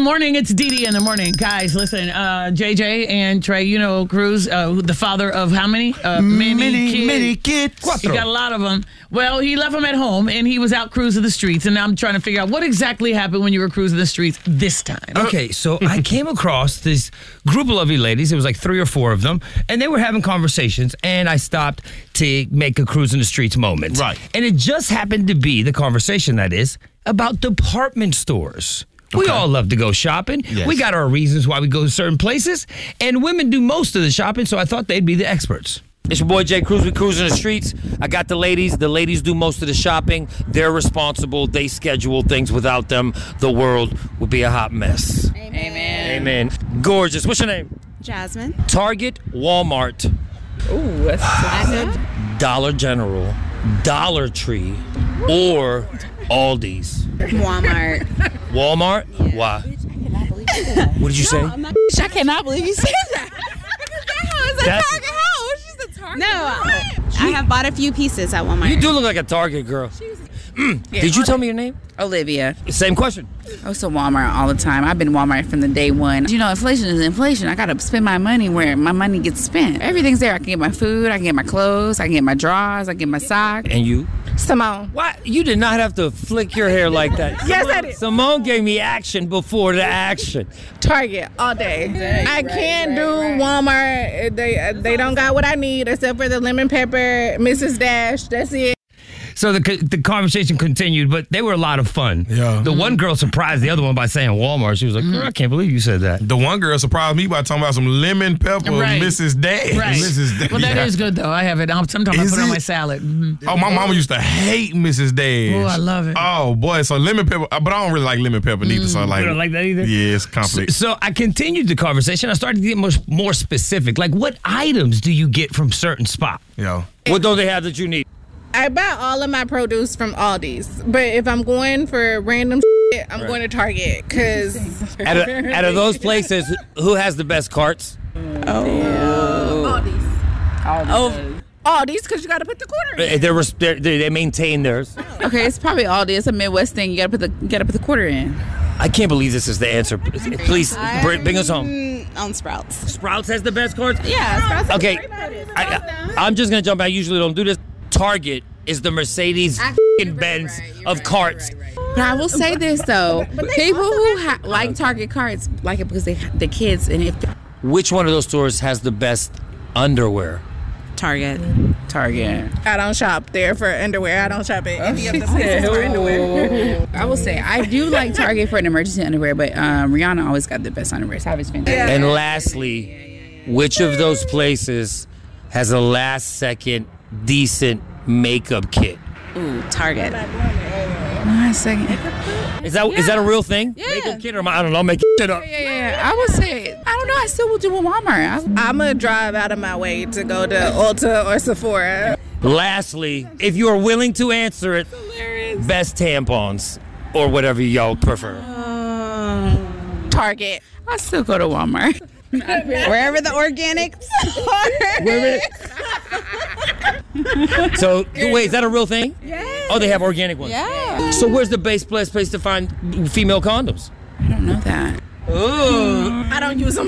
morning. It's Dee in the morning. Guys, listen, JJ and Trey, you know Cruz, the father of how many? Many kids. He got a lot of them. Well, he left them at home, and he was out cruising the streets, and now I'm trying to figure out what exactly happened when you were cruising the streets this time. Okay, so I came across this group of lovely ladies. It was like 3 or 4 of them, and they were having conversations, and I stopped to make a cruise in the streets moment. Right. And it just happened to be the conversation, that is, about department stores. We all love to go shopping. Yes. We got our reasons why we go to certain places, and women do most of the shopping, so I thought they'd be the experts. It's your boy Jay Cruz. We cruising the streets. I got the ladies. The ladies do most of the shopping. They're responsible. They schedule things. Without them, the world would be a hot mess. Amen. Amen. Gorgeous. What's your name? Jasmine. Target, Walmart, Ooh, that's Dollar General, Dollar Tree, or Aldi's. Walmart. Walmart? Yeah. Why? What did you say? I cannot believe you said that. That's- She's a Target. No, I have bought a few pieces at Walmart. You do look like a Target girl. Did you tell me your name? Olivia. Same question. I was to Walmart all the time. I've been Walmart from the day one. You know, inflation is inflation. I gotta spend my money where my money gets spent. Everything's there. I can get my food, I can get my clothes, I can get my drawers, I can get my socks. And you? Simone. Why? You did not have to flick your hair like that. Yes, I did. Simone gave me action before the action. Target all day. I can't do Walmart. They don't got what I need except for the lemon pepper, Mrs. Dash. That's it. So the conversation continued, but they were a lot of fun. Yeah. The one girl surprised the other one by saying Walmart. She was like, "Girl, I can't believe you said that." The one girl surprised me by talking about some lemon pepper, Right. Mrs. Dash. Right. Mrs. Dash. Well, that is good, though. I have it. Sometimes I Is put it on it? my salad. Mm-hmm. Oh, my mama used to hate Mrs. Dash. Oh, I love it. Oh, boy. So lemon pepper, but I don't really like lemon pepper neither. So like, You don't like that either? Yeah, it's conflict. So I continued the conversation. I started to get more specific. Like, what items do you get from certain spots? Yo. What don't they have that you need? I buy all of my produce from Aldi's, but if I'm going for random shit, I'm going to Target because Out of those places, who has the best carts? Aldi's because you got to put the quarter in. They maintain theirs. Okay, it's probably Aldi. It's a Midwest thing. You gotta put the quarter in. I can't believe this is the answer. Please bring us home. On Sprouts. Sprouts has the best carts? Yeah, Sprouts. has Okay, great produce. I'm just going to jump. I usually don't do this. Target is the Mercedes Benz of carts. But I will say this though, people who like Target carts like it because the kids and if Which one of those stores has the best underwear? Target. I don't shop there for underwear. I don't shop at any of the places for underwear. I will say I do like Target for an emergency underwear, but Rihanna always got the best underwear. It's fantastic. And lastly, which of those places has a last second decent makeup kit? Ooh, Target. Last second. Is that a real thing? Yeah. Makeup kit or I don't know, I'm making shit up. Yeah. I would say I don't know. I still will do a Walmart. I'm going to drive out of my way to go to Ulta or Sephora. Lastly, if you are willing to answer it, best tampons or whatever y'all prefer. Target. I still go to Walmart. Wherever the organics are. So, wait, is that a real thing? Yeah. Oh, they have organic ones. Yeah. So where's the best place to find female condoms? I don't know that. Ooh. I don't use them.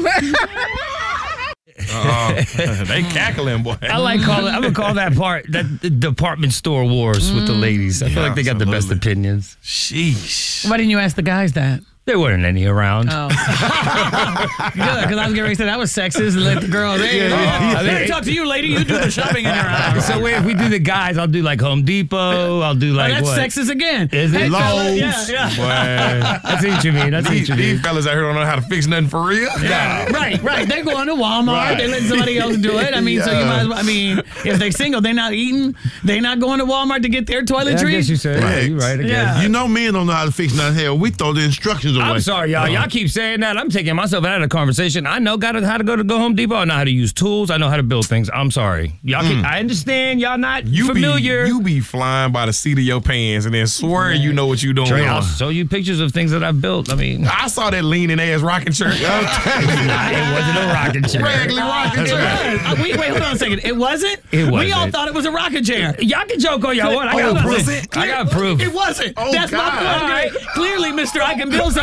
They cackling, boy. I'm gonna call that part the department store wars with the ladies. I feel like they got the best absolutely. opinions. Sheesh. Why didn't you ask the guys that? There weren't any around. Oh. Good, because I was getting ready to say that was sexist and let the girls, hey, let me talk to you, lady. You do the shopping in your house. So if we do the guys, I'll do like Home Depot. I'll do like that's what? sexist again. Is it? Hey, Lowe's. Yeah. Boy. That's what you mean. That's what you These mean. fellas out here don't know how to fix nothing for real. Yeah, right. They're going to Walmart. Right. They let somebody else do it. I mean, so you might as well. I mean, if they're single, they're not eating. They're not going to Walmart to get their Yeah, I toiletries. guess you said Right. you're right. I guess. Yeah. You know men don't know how to fix nothing. Hell, we throw the instructions away. I'm sorry, y'all. Y'all keep saying that. I'm taking myself out of the conversation. I know how to go Home Depot. I know how to use tools. I know how to build things. I'm sorry. Y'all I understand y'all not familiar. You be flying by the seat of your pants and then swear you know what you doing. Trey, I'll show you pictures of things that I've built. I mean, I saw that leaning ass rocking chair. it wasn't a rocking chair. Regular rocking chair. Wait, hold on a second. It wasn't? It We all wasn't. thought it was a rocket chair. Y'all can joke all y'all want. I got proof. I got proof. It wasn't. Oh, That's God. my point. Clearly, Mr. I can build something.